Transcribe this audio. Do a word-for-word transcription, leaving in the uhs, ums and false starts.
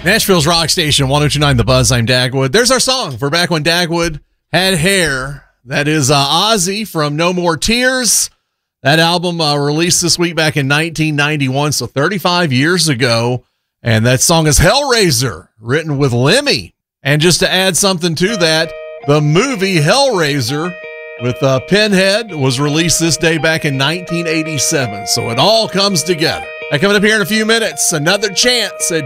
Nashville's Rock Station, one oh two point nine The Buzz. I'm Dagwood. There's our song for back when Dagwood had hair. That is uh, Ozzy from No More Tears. That album uh, released this week back in nineteen ninety-one, so thirty-five years ago. And that song is Hellraiser, written with Lemmy. And just to add something to that, the movie Hellraiser with uh, Pinhead was released this day back in nineteen eighty-seven. So it all comes together. And coming up here in a few minutes, another chance at